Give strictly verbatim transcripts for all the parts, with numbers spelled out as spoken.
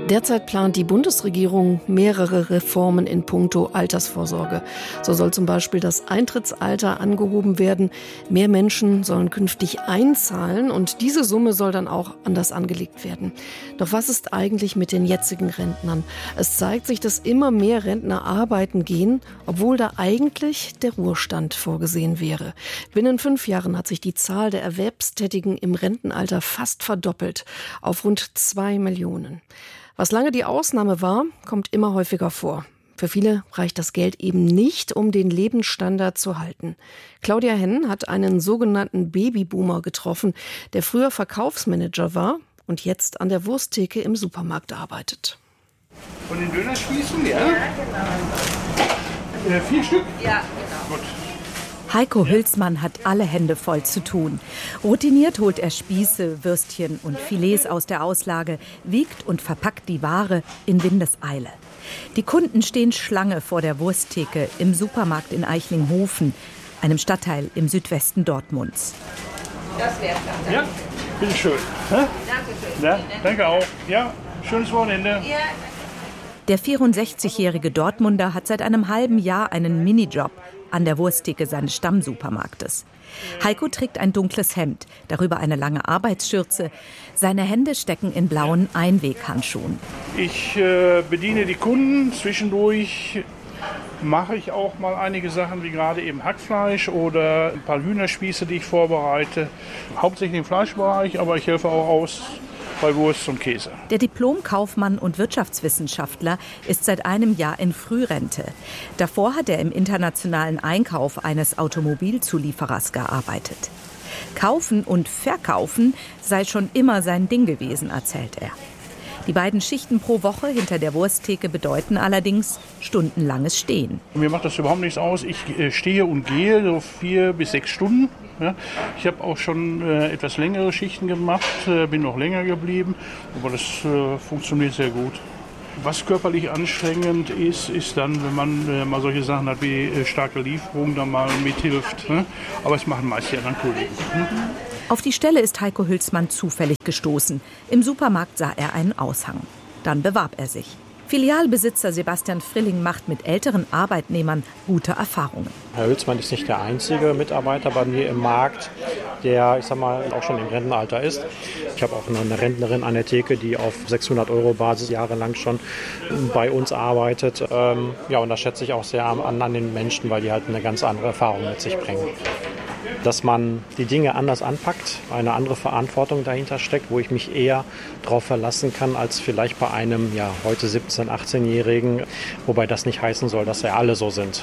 Derzeit plant die Bundesregierung mehrere Reformen in puncto Altersvorsorge. So soll zum Beispiel das Eintrittsalter angehoben werden. Mehr Menschen sollen künftig einzahlen und diese Summe soll dann auch anders angelegt werden. Doch was ist eigentlich mit den jetzigen Rentnern? Es zeigt sich, dass immer mehr Rentner arbeiten gehen, obwohl da eigentlich der Ruhestand vorgesehen wäre. Binnen fünf Jahren hat sich die Zahl der Erwerbstätigen im Rentenalter fast verdoppelt auf rund zwei Millionen. Was lange die Ausnahme war, kommt immer häufiger vor. Für viele reicht das Geld eben nicht, um den Lebensstandard zu halten. Claudia Henn hat einen sogenannten Babyboomer getroffen, der früher Verkaufsmanager war und jetzt an der Wursttheke im Supermarkt arbeitet. Von den Dönerspießen, ja? Ja, genau. Äh, vier Stück? Ja, genau. Gut. Heiko Hülsmann hat alle Hände voll zu tun. Routiniert holt er Spieße, Würstchen und Filets aus der Auslage, wiegt und verpackt die Ware in Windeseile. Die Kunden stehen Schlange vor der Wursttheke im Supermarkt in Eichlinghofen, einem Stadtteil im Südwesten Dortmunds. Das wäre dann. Ja, bitteschön. Danke schön. Ja, danke auch. Ja, schönes Wochenende. Ja. Der vierundsechzigjährige Dortmunder hat seit einem halben Jahr einen Minijob an der Wursttheke seines Stammsupermarktes. Heiko trägt ein dunkles Hemd, darüber eine lange Arbeitsschürze. Seine Hände stecken in blauen Einweghandschuhen. Ich äh, bediene die Kunden. Zwischendurch mache ich auch mal einige Sachen, wie gerade eben Hackfleisch oder ein paar Hühnerspieße, die ich vorbereite. Hauptsächlich im Fleischbereich, aber ich helfe auch aus bei Wurst und Käse. Der Diplom-Kaufmann und Wirtschaftswissenschaftler ist seit einem Jahr in Frührente. Davor hat er im internationalen Einkauf eines Automobilzulieferers gearbeitet. Kaufen und Verkaufen sei schon immer sein Ding gewesen, erzählt er. Die beiden Schichten pro Woche hinter der Wursttheke bedeuten allerdings stundenlanges Stehen. Mir macht das überhaupt nichts aus. Ich äh, stehe und gehe so vier bis sechs Stunden. Ja. Ich habe auch schon äh, etwas längere Schichten gemacht, äh, bin noch länger geblieben, aber das äh, funktioniert sehr gut. Was körperlich anstrengend ist, ist dann, wenn man äh, mal solche Sachen hat wie äh, starke Lieferungen, dann mal mithilft. Ne? Aber es machen meist die anderen Kollegen. Ne? Auf die Stelle ist Heiko Hülsmann zufällig gestoßen. Im Supermarkt sah er einen Aushang. Dann bewarb er sich. Filialbesitzer Sebastian Frilling macht mit älteren Arbeitnehmern gute Erfahrungen. Herr Hülsmann ist nicht der einzige Mitarbeiter bei mir im Markt, der, ich sag mal, auch schon im Rentenalter ist. Ich habe auch eine Rentnerin an der Theke, die auf sechshundert Euro Basis jahrelang schon bei uns arbeitet. Ähm, ja, und das schätze ich auch sehr an, an den Menschen, weil die halt eine ganz andere Erfahrung mit sich bringen. Dass man die Dinge anders anpackt, eine andere Verantwortung dahinter steckt, wo ich mich eher darauf verlassen kann, als vielleicht bei einem ja, heute siebzehn-, achtzehnjährigen, wobei das nicht heißen soll, dass ja alle so sind.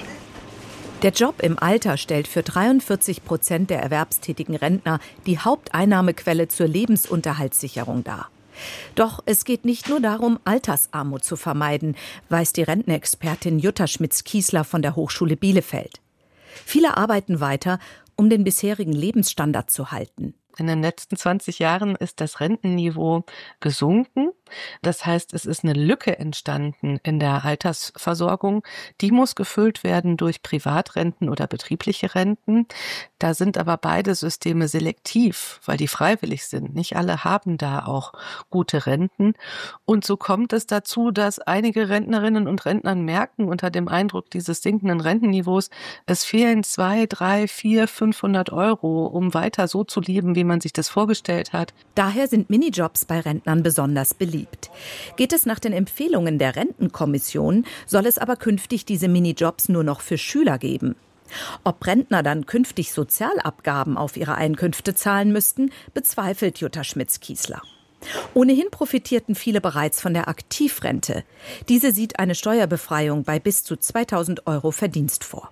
Der Job im Alter stellt für dreiundvierzig Prozent der erwerbstätigen Rentner die Haupteinnahmequelle zur Lebensunterhaltssicherung dar. Doch es geht nicht nur darum, Altersarmut zu vermeiden, weiß die Rentenexpertin Jutta Schmitz-Kiesler von der Hochschule Bielefeld. Viele arbeiten weiter, um den bisherigen Lebensstandard zu halten. In den letzten zwanzig Jahren ist das Rentenniveau gesunken. Das heißt, es ist eine Lücke entstanden in der Altersversorgung. Die muss gefüllt werden durch Privatrenten oder betriebliche Renten. Da sind aber beide Systeme selektiv, weil die freiwillig sind. Nicht alle haben da auch gute Renten. Und so kommt es dazu, dass einige Rentnerinnen und Rentner merken, unter dem Eindruck dieses sinkenden Rentenniveaus, es fehlen zwei, drei, vier, fünfhundert Euro, um weiter so zu leben, wie man sich das vorgestellt hat. Daher sind Minijobs bei Rentnern besonders beliebt. Geht es nach den Empfehlungen der Rentenkommission, soll es aber künftig diese Minijobs nur noch für Schüler geben. Ob Rentner dann künftig Sozialabgaben auf ihre Einkünfte zahlen müssten, bezweifelt Jutta Schmitz-Kiesler. Ohnehin profitierten viele bereits von der Aktivrente. Diese sieht eine Steuerbefreiung bei bis zu zweitausend Euro Verdienst vor.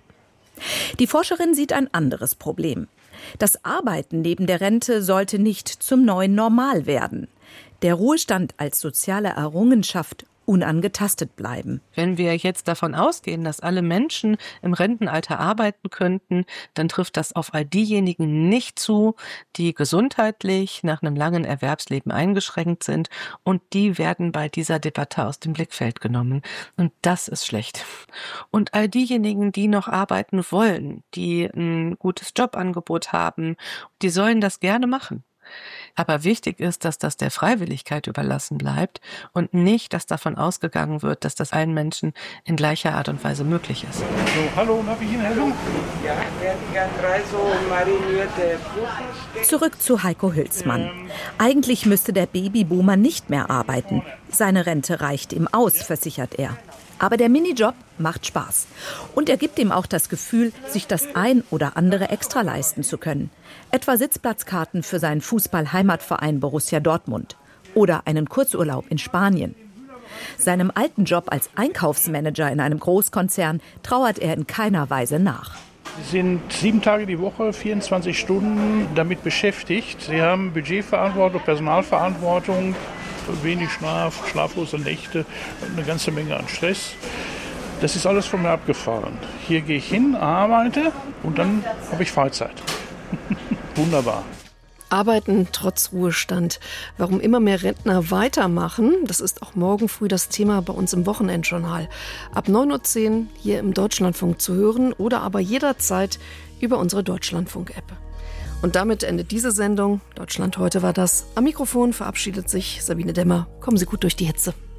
Die Forscherin sieht ein anderes Problem. Das Arbeiten neben der Rente sollte nicht zum neuen Normal werden. Der Ruhestand als soziale Errungenschaft unangetastet bleiben. Wenn wir jetzt davon ausgehen, dass alle Menschen im Rentenalter arbeiten könnten, dann trifft das auf all diejenigen nicht zu, die gesundheitlich nach einem langen Erwerbsleben eingeschränkt sind, und die werden bei dieser Debatte aus dem Blickfeld genommen. Und das ist schlecht. Und all diejenigen, die noch arbeiten wollen, die ein gutes Jobangebot haben, die sollen das gerne machen. Aber wichtig ist, dass das der Freiwilligkeit überlassen bleibt und nicht, dass davon ausgegangen wird, dass das allen Menschen in gleicher Art und Weise möglich ist. So, hallo, darf ich Ihnen helfen? Ja, wir hätten gern drei so marinierte Putenstücke. Zurück zu Heiko Hülsmann. Eigentlich müsste der Babyboomer nicht mehr arbeiten. Seine Rente reicht ihm aus, versichert er. Aber der Minijob macht Spaß. Und er gibt ihm auch das Gefühl, sich das ein oder andere extra leisten zu können. Etwa Sitzplatzkarten für seinen Fußball-Heimatverein Borussia Dortmund. Oder einen Kurzurlaub in Spanien. Seinem alten Job als Einkaufsmanager in einem Großkonzern trauert er in keiner Weise nach. Sie sind sieben Tage die Woche, vierundzwanzig Stunden damit beschäftigt. Sie haben Budgetverantwortung, Personalverantwortung, wenig Schlaf, schlaflose Nächte, eine ganze Menge an Stress. Das ist alles von mir abgefahren. Hier gehe ich hin, arbeite und dann habe ich Freizeit. Wunderbar. Arbeiten trotz Ruhestand. Warum immer mehr Rentner weitermachen, das ist auch morgen früh das Thema bei uns im Wochenendjournal. Ab neun Uhr zehn hier im Deutschlandfunk zu hören oder aber jederzeit über unsere Deutschlandfunk-App. Und damit endet diese Sendung. Deutschland heute war das. Am Mikrofon verabschiedet sich Sabine Dämmer. Kommen Sie gut durch die Hitze.